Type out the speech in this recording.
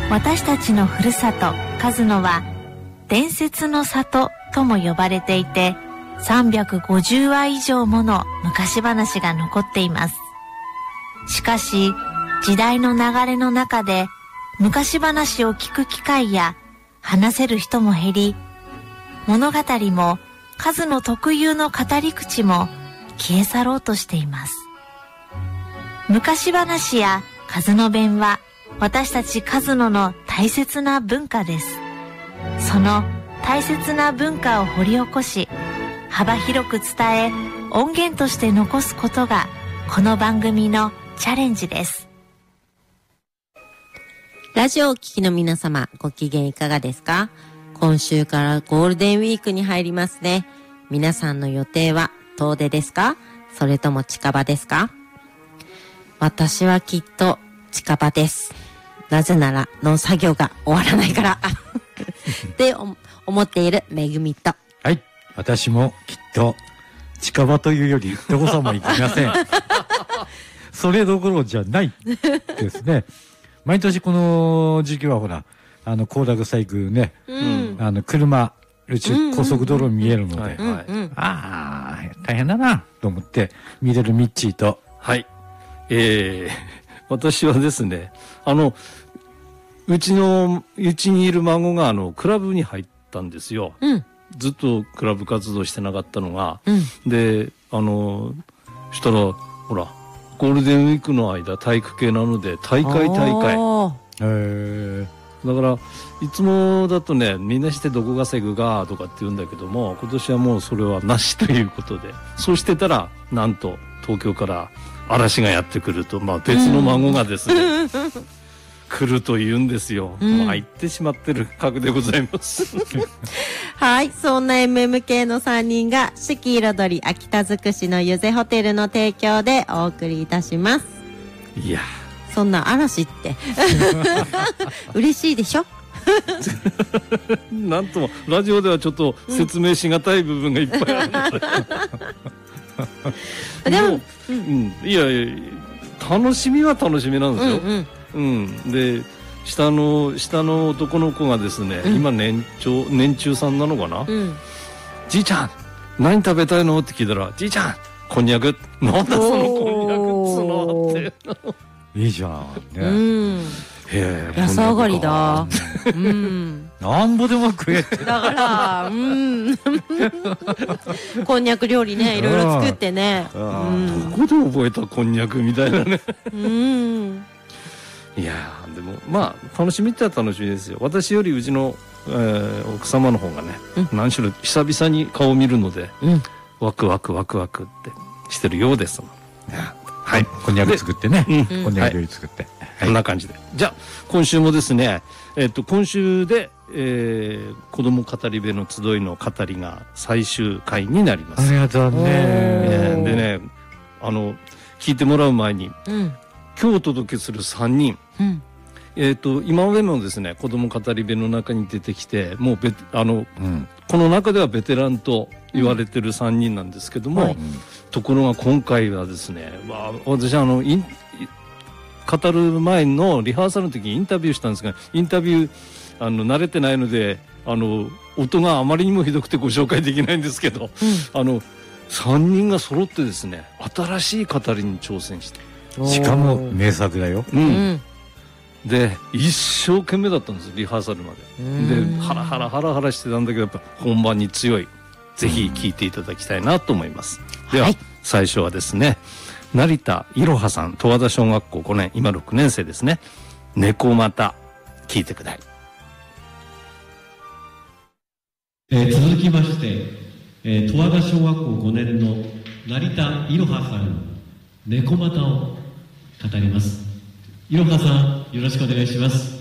私たちのふるさと鹿角は伝説の里とも呼ばれていて、350話以上もの昔話が残っています。しかし時代の流れの中で昔話を聞く機会や話せる人も減り、物語も数の特有の語り口も消え去ろうとしています。昔話や鹿角弁は私たち鹿角の大切な文化です。その大切な文化を掘り起こし、幅広く伝え、音源として残すことがこの番組のチャレンジです。 ラジオをお聞きの皆様、ご機嫌いかがですか？今週からゴールデンウィークに入りますね。皆さんの予定は遠出ですか？それとも近場ですか？私はきっと近場です。なぜなら農作業が終わらないからって思っているめぐみと、 はい、私もきっと近場というよりどこさも行きませんそれどころじゃないですね。毎年この時期はほら行楽細工ね、車高速道路見えるので、ああ大変だなと思って見れるミッチーと、 はい、私はですね、うちにいる孫がクラブに入ったんですよ。ずっとクラブ活動してなかったのが、でしたらほらゴールデンウィークの間体育系なので大会だからいつもだとね、みんなしてどこがセグがとかって言うんだけども、今年はもうそれはなしということで、そうしてたらなんと東京から嵐がやってくると、別の孫がですね、来ると言うんですよ。行ってしまってる格でございますはい、そんな MMK の3人が四季彩り秋田尽くしのゆぜホテルの提供でお送りいたします。 いやそんな嵐って嬉しいでしょなんともラジオではちょっと説明しがたい部分がいっぱいあるのででも、いや楽しみは楽しみなんですよ。で下の男の子がですね、今年中さんなのかな、じいちゃん何食べたいのって聞いたら、じいちゃんこんにゃく、なんだそのこんにゃくっつのっていいじゃんね。 安上がりだ。 なんぼでも食えって。 だからこんにゃく料理ね、いろいろ作ってね。 どこで覚えたこんにゃくみたいなね。いやでも楽しみっては楽しみですよ。私よりうちの、奥様の方がね、何しろ久々に顔を見るので、ワクワクってしてるようですもん。 はい、こんにゃく作ってね、こんにゃく料理作って、 こんな感じで、じゃあ今週もですね、今週で、子ども語り部の集いの語りが最終回になります。 ありがとうね。 でね、聞いてもらう前に、今日お届けする3人、今までもですね、子ども語り部の中に出てきて、もうこの中ではベテランと言われてる3人なんですけども、ところが今回はですね、私語る前のリハーサルの時にインタビューしたんですが、インタビュー慣れてないので音があまりにもひどくてご紹介できないんですけど、3人が揃ってですね、新しい語りに挑戦して、 しかも名作だよ。 で一生懸命だったんです、リハーサルまで。でハラハラしてたんだけど、やっぱ本番に強い。ぜひ聞いていただきたいなと思います。では、最初はですね、成田いろはさん、十和田小学校5年、今6年生ですね。猫又、聞いてください。続きまして、十和田小学校5年の成田いろはさん、猫又を語ります。いろはさん、よろしくお願いします。